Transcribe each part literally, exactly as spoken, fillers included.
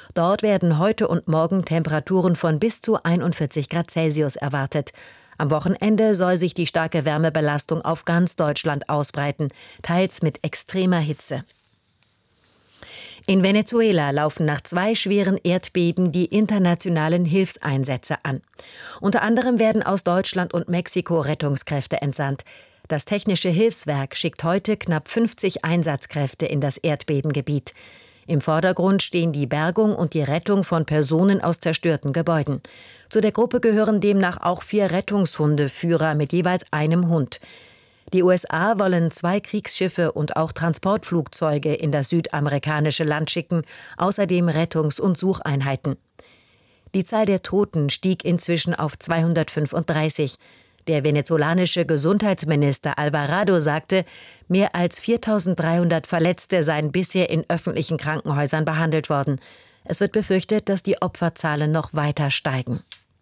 Dort werden heute und morgen Temperaturen von bis zu einundvierzig Grad Celsius erwartet. Am Wochenende soll sich die starke Wärmebelastung auf ganz Deutschland ausbreiten, teils mit extremer Hitze. In Venezuela laufen nach zwei schweren Erdbeben die internationalen Hilfseinsätze an. Unter anderem werden aus Deutschland und Mexiko Rettungskräfte entsandt. Das Technische Hilfswerk schickt heute knapp fünfzig Einsatzkräfte in das Erdbebengebiet. Im Vordergrund stehen die Bergung und die Rettung von Personen aus zerstörten Gebäuden. Zu der Gruppe gehören demnach auch vier Rettungshundeführer mit jeweils einem Hund. Die U S A wollen zwei Kriegsschiffe und auch Transportflugzeuge in das südamerikanische Land schicken, außerdem Rettungs- und Sucheinheiten. Die Zahl der Toten stieg inzwischen auf zweihundertfünfunddreißig. Der venezolanische Gesundheitsminister Alvarado sagte, mehr als viertausenddreihundert Verletzte seien bisher in öffentlichen Krankenhäusern behandelt worden. Es wird befürchtet, dass die Opferzahlen noch weiter steigen.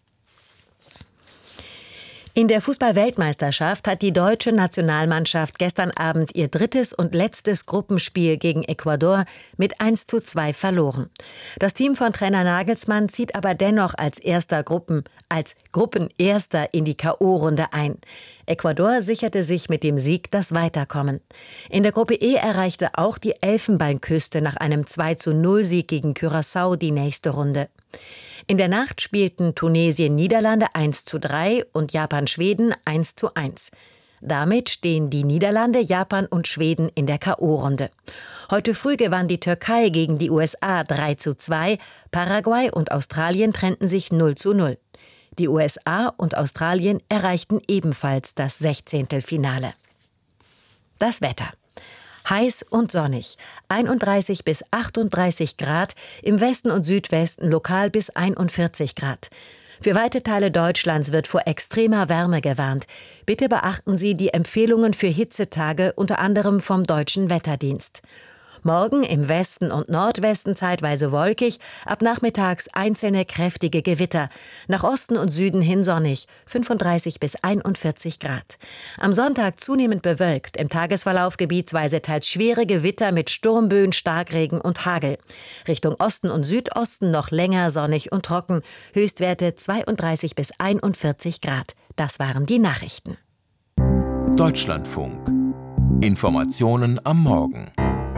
In der Fußball-Weltmeisterschaft hat die deutsche Nationalmannschaft gestern Abend ihr drittes und letztes Gruppenspiel gegen Ecuador mit eins zu zwei verloren. Das Team von Trainer Nagelsmann zieht aber dennoch als erster Gruppen, als Gruppenerster in die K O-Runde ein. Ecuador sicherte sich mit dem Sieg das Weiterkommen. In der Gruppe E erreichte auch die Elfenbeinküste nach einem zwei zu null Sieg gegen Curaçao die nächste Runde. In der Nacht spielten Tunesien-Niederlande eins zu drei und Japan-Schweden eins zu eins. Damit stehen die Niederlande, Japan und Schweden in der K O-Runde. Heute früh gewann die Türkei gegen die U S A drei zu zwei, Paraguay und Australien trennten sich null zu null. Die U S A und Australien erreichten ebenfalls das Sechzehntelfinale. Das Wetter. Heiß und sonnig, einunddreißig bis achtunddreißig Grad, im Westen und Südwesten lokal bis einundvierzig Grad. Für weite Teile Deutschlands wird vor extremer Wärme gewarnt. Bitte beachten Sie die Empfehlungen für Hitzetage, unter anderem vom Deutschen Wetterdienst. Morgen im Westen und Nordwesten zeitweise wolkig, ab nachmittags einzelne kräftige Gewitter. Nach Osten und Süden hin sonnig, fünfunddreißig bis einundvierzig Grad. Am Sonntag zunehmend bewölkt, im Tagesverlauf gebietsweise teils schwere Gewitter mit Sturmböen, Starkregen und Hagel. Richtung Osten und Südosten noch länger sonnig und trocken, Höchstwerte zweiunddreißig bis einundvierzig Grad. Das waren die Nachrichten. Deutschlandfunk. Informationen am Morgen.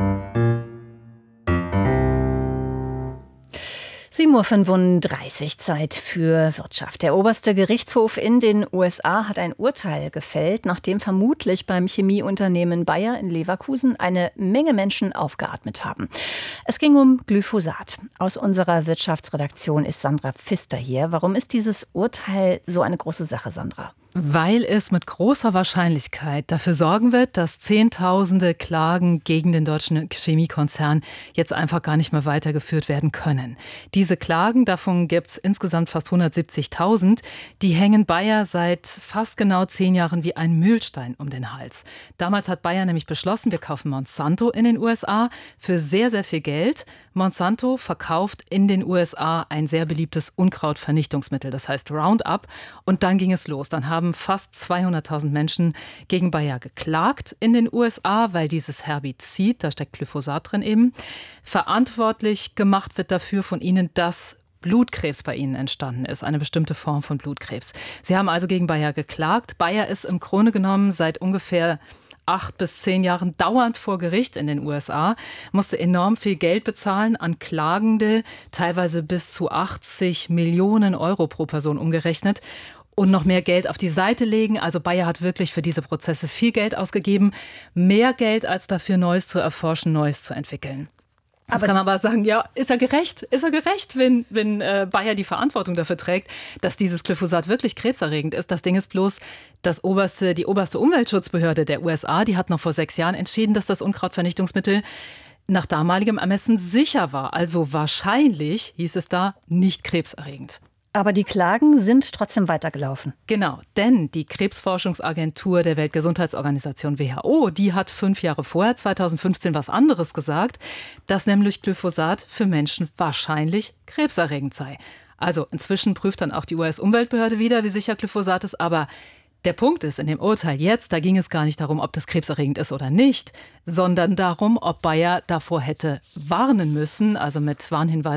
sieben Uhr fünfunddreißig, Zeit für Wirtschaft. Der oberste Gerichtshof in den U S A hat ein Urteil gefällt, nachdem vermutlich beim Chemieunternehmen Bayer in Leverkusen eine Menge Menschen aufgeatmet haben. Es ging um Glyphosat. Aus unserer Wirtschaftsredaktion ist Sandra Pfister hier. Warum ist dieses Urteil so eine große Sache, Sandra? Weil es mit großer Wahrscheinlichkeit dafür sorgen wird, dass Zehntausende Klagen gegen den deutschen Chemiekonzern jetzt einfach gar nicht mehr weitergeführt werden können. Diese Klagen, davon gibt es insgesamt fast hundertsiebzigtausend, die hängen Bayer seit fast genau zehn Jahren wie ein Mühlstein um den Hals. Damals hat Bayer nämlich beschlossen, wir kaufen Monsanto in den U S A für sehr, sehr viel Geld. Monsanto verkauft in den U S A ein sehr beliebtes Unkrautvernichtungsmittel, das heißt Roundup. Und dann ging es los. Dann haben fast zweihunderttausend Menschen gegen Bayer geklagt in den U S A, weil dieses Herbizid, da steckt Glyphosat drin eben, verantwortlich gemacht wird dafür von ihnen, dass Blutkrebs bei ihnen entstanden ist, eine bestimmte Form von Blutkrebs. Sie haben also gegen Bayer geklagt. Bayer ist im Grunde genommen seit ungefähr acht bis zehn Jahren dauernd vor Gericht in den U S A, musste enorm viel Geld bezahlen an Klagende, teilweise bis zu achtzig Millionen Euro pro Person umgerechnet. Und noch mehr Geld auf die Seite legen. Also Bayer hat wirklich für diese Prozesse viel Geld ausgegeben. Mehr Geld als dafür, Neues zu erforschen, Neues zu entwickeln. Jetzt kann man aber sagen, ja, ist er gerecht? Ist er gerecht, wenn, wenn äh, Bayer die Verantwortung dafür trägt, dass dieses Glyphosat wirklich krebserregend ist? Das Ding ist bloß, das oberste, die oberste Umweltschutzbehörde der U S A, die hat noch vor sechs Jahren entschieden, dass das Unkrautvernichtungsmittel nach damaligem Ermessen sicher war. Also wahrscheinlich, hieß es da, nicht krebserregend. Aber die Klagen sind trotzdem weitergelaufen. Genau, denn die Krebsforschungsagentur der Weltgesundheitsorganisation W H O, die hat fünf Jahre vorher, zweitausendfünfzehn, was anderes gesagt, dass nämlich Glyphosat für Menschen wahrscheinlich krebserregend sei. Also inzwischen prüft dann auch die U S-Umweltbehörde wieder, wie sicher Glyphosat ist, aber der Punkt ist, in dem Urteil jetzt, da ging es gar nicht darum, ob das krebserregend ist oder nicht, sondern darum, ob Bayer davor hätte warnen müssen, also mit Warnhinweisen